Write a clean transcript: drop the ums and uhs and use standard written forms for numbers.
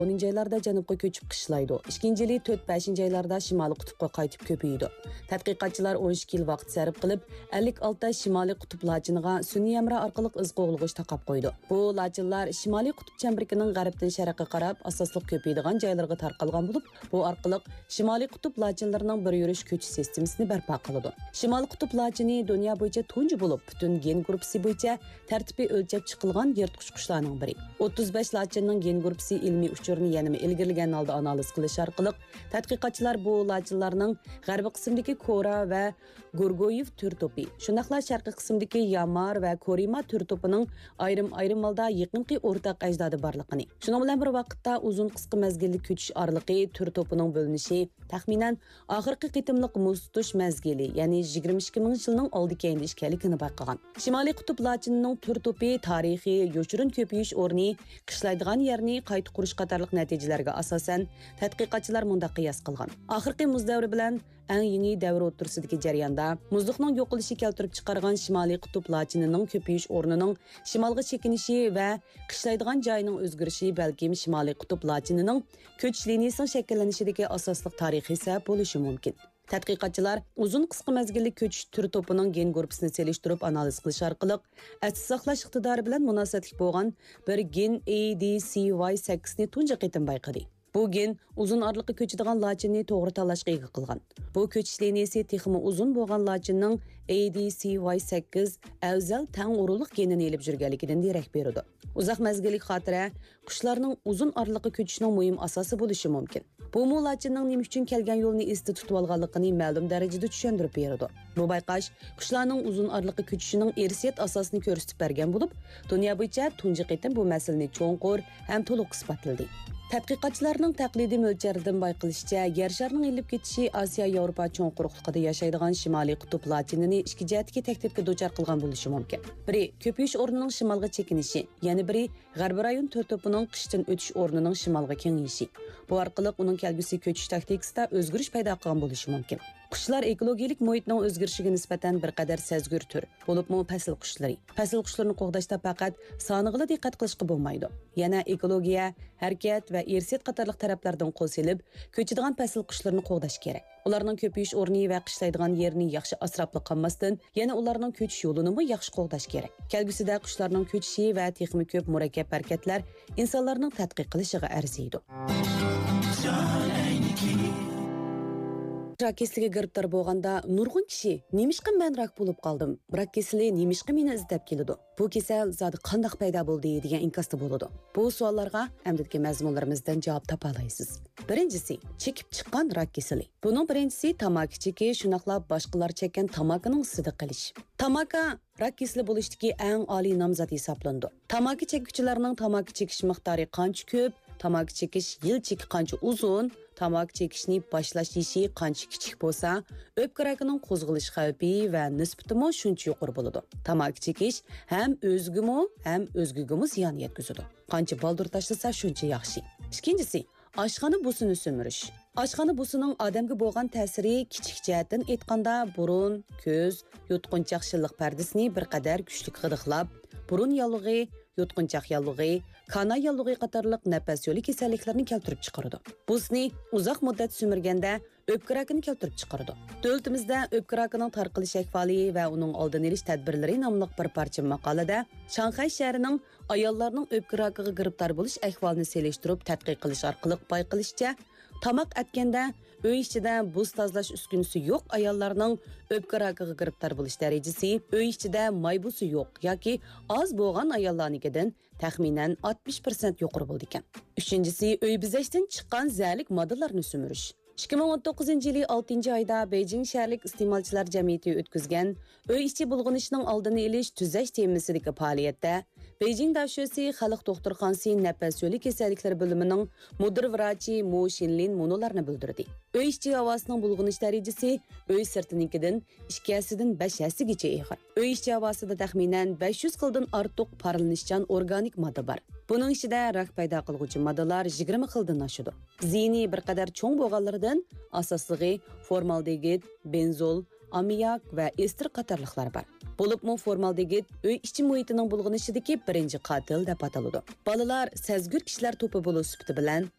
10 aylarda janubga ko'chib qishlaydi. 2 yili 4-5 aylarda shimoliy qutbga qaytib ko'paydi. Tadqiqotchilar 12 yil vaqt sarf qilib 56 ta shimoliy qutb lachiniga sun'iy amra orqali iz qo'g'ilg'ish taqab qo'ydi. Bu lachinlar shimoliy qutb chambrikining g'arbdan sharqqa qarab asosliq ko'paydigan joylarga tarqalgan bo'lib, bu orqali shimoliy qutb lachinlarining bir yurish ko'chish sistemasini barpo qiladi. Shimoliy qutb lachini dunyo bo'yicha tunji bo'lib, butun gen gruppasi bo'yicha tartibiy o'lchab chiqilgan yirtqich qushlarning biri. 35 lachinning gen gruppasi ilmiy uchurini yana ilgirlagan holda analiz qilish orqali tadqiqotchilar bu lachinlarning g'arbiy qismidagi Kora va Gurgoyev tür to'pi, shunaqla sharqiy qismidagi Yamar va Korima tür to'pining ayrim holda yaqinqi o'rtaq ajdodi borligini. Shuning bilan bir vaqtda uzun qisqa mezgilli ko'chish oraliqi tür to'pining bo'linishi taxminan oxirgi qitimliq muz tutish mezgili, ya'ni 22 ming yilning oldiga ekanligini bayqagan. Shimoliy qutb lachinining tür to'pi tarixiy yo'chirin ko'payish o'rni qishlaydigan yerni qayta qurish qatorliq natijalarga asosan tadqiqotchilar munda qiyos qilgan. Oxirgi muz davri bilan eng yangi davr o'rtasidagi jarayonda muzliqning yo'qolishi keltirib chiqargan shimoliy qutb lachinining ko'payish o'rnining shimolga chekinishi va qishlaydigan joyining o'zgarishi balkim shimoliy qutb lachinining ko'chish liniyasining shakllanishidagi asosliq tarixiy sabab bo'lishi mumkin. Tadqiqotchilar uzun qisqa mezgilli ko'chish turi to'pining gen gruppasini selishtirib analiz qilish orqali asl saqlash iqtidori bilan munosabatli bo'lgan bir gen ADCY8 ni tunji qitim bayqadi. Bu gen uzun orliqqa ko'chadigan lachinni to'g'ri tanlashga ega qilgan. Bu ko'chish liniyasi texmi uzun bo'lgan lachinning ADCY8 afzal tang urug'liq genini elib yurganligidan darak beradi. Uzoq mezgilli xotira qushlarning uzun orliqqa ko'chishining muhim asosi bo'lishi mumkin. Bu lachinning nima uchun kelgan yo'lni esda tutib olganligini ma'lum darajada tushuntirib beradi. Bu bayqash qushlarning uzun orliqqa ko'chishining irsiyat asosini ko'rsatib bergan bo'lib, dunyo bo'yicha tunji qitim bu masalani cho'nqur ham to'liq isbotladi. Tadqiqotchilarning taqlidiy mo'ljallardan bayqilishicha, yer sharining ilib ketishi Osiyo Yevropa cho'nquruqligida yashaydigan shimoliy qutb lachinini ikki jihatga tahdidga duchor qilgan bo'lishi mumkin. Biri ko'payish o'rnining shimolga chekinishi, yana biri g'arbiy rayon to'rtopining qishdan o'tish o'rnining shimolga kengayishi. Bu orqali uning kelgusi ko'chish taktikasida o'zgarish paydo qilgan bo'lishi mumkin. Qushlar ekologik muhitning o'zgarishiga nisbatan bir qadar sezgir tur, bo'libmi fasl qushlari. Fasl qushlarini qo'g'dashda faqat soniga diqqat qilishga bo'lmaydi. Yana ekologiya, harakat va irsiyat qatorliq taraflardan qo'l selib, ko'chadigan fasl qushlarini qo'g'dash kerak. Ularning ko'payish o'rni va qishlaydigan yerini yaxshi asrab qolmasdan, yana ularning ko'chish yo'lini ham yaxshi qo'g'dash kerak. Kelgusida qushlarning ko'chishi va texnik ko'p murakkab harakatlar insonlarning tadqiq qilishiga arziydi. Rak kesiliga giribdor bo'lganda nurg'un kishi nemishqa men rak bo'lib qoldim. Rak kesili nemishqa meni izlab keladi. Bu kasal zodi qanday paydo bo'ldi degan inkosda bo'ladi. Bu savollarga hamdagi mazmunlarimizdan javob topa olasiz. Birinchisi, chekib chiqqan rak kesili. Buning birinchisi tamaki chekish, shunaqla boshqalar chekkan tamakining ustida qilish. Tamaka rak kesili bo'lishdagi eng oliy nomzod hisoblandi. Tamaki chekuvchilarning tamaki chekish miqdori qancha ko'p, tamaki chekish yil cheki qancha uzun, tamaki chekishni boshlash yashi qancha kichik bo'lsa, o'pka rakining qo'zg'alish xavfi va nisbatimi shuncha yuqori bo'ladi. Tamaki chekish ham o'zgimi, ham o'zgigimi ziyon yetkazadi. Qancha baldur tashlasa shuncha yaxshi. Ikkinchisi, oshxona busini so'mirish. Oshxona busining odamga bo'lgan ta'siri kichik jihatdan aytganda burun, ko'z, yutqunchoq shilliq pardasini bir qadar kuchli g'idiqlab, burun yallig'i, yutqunchoq yallig'i, kana yallig'i qatorliq nafas yo'li kasalliklarini keltirib chiqaradi. Busni uzoq muddat so'mirganda o'pka rakini keltirib chiqaradi. Davlatimizda o'pka rakining tarqalish ahvoli va uning oldini olish tadbirlari nomli bir parcha maqolada Shanxay shahrining ayollarning o'pka rakiga giribdor bo'lish ahvolini selishtirib tadqiq qilish orqali bayqilishicha, tamoq atganda uy ichida buz tozalash uskunasi yo'q ayollarning o'pka rakiga giribdor bo'lish darajasi uy ichida maybusi yo'q yoki oz bo'lgan ayollarnikidan taxminan 60% yuqori bo'ldi ekan. Uchinchisi, uy bezashdan chiqqan zalik moddalarni so'mirish. 2019 yili 6 oyda Beijing shaharlik iste'molchilar jamiyati o'tkazgan uy ichi bulg'anishining oldini olish tuzash temasidagi faoliyatda Beijing davshosi xalq doktorxonasi nafas yo'li kasalliklari bo'limining mudir vrachi Mo Shinlin munolarni bildirdi. Uy ichi havosining bulg'anish darajasi uy sirtinikidan 2 5 hasigacha eg'ir. Uy ichi havosida taxminan 500 xildan ortiq parlanishchan organik modda bor. Buning ichida rak paydo qiluvchi moddalar 20 xildan oshadi. Zini bir qadar cho'ng bo'lganlaridan asosligi formaldegid, benzol, amiyak va ester qatorliqlar bor. Bo'libmi formaldegid uy ichi muhitining bulg'anishidagi birinchi qotil deb ataladi. Bolalar sezgir kishilar to'pi bo'lish sifati bilan